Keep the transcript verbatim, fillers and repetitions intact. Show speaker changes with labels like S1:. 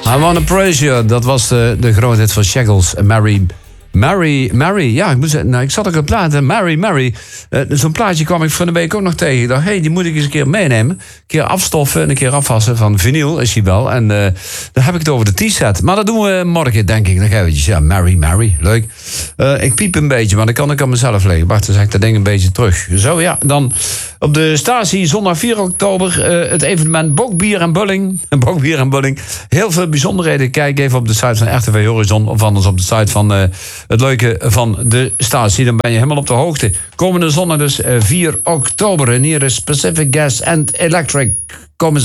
S1: I Wanna Praise You, dat was de, de grote hit van Shaggles. Mary, Mary, Mary. Ja, ik, moet zeggen, nou, ik zat ook op platen. Mary, Mary. Uh, Zo'n plaatje kwam ik van de week ook nog tegen. Ik dacht, hé, hey, die moet ik eens een keer meenemen. Een keer afstoffen en een keer afwassen van vinyl, is hij wel. En uh, dan heb ik het over de T-set. Maar dat doen we morgen, denk ik. Dan gaan we eventjes, ja, Mary, Mary. Leuk. Uh, ik piep een beetje, maar dan kan ik aan mezelf leggen. Wacht, dan zeg ik dat ding een beetje terug. Zo, ja, dan op de statie zondag vier oktober uh, het evenement Bokbier en Bulling. Bokbier en Bulling. Heel veel bijzonderheden. Kijk even op de site van R T V Horizon of anders op de site van uh, het leuke van de statie. Dan ben je helemaal op de hoogte. Komende zondag dus uh, vier oktober. En hier is Pacific Gas and Electric. Komen ze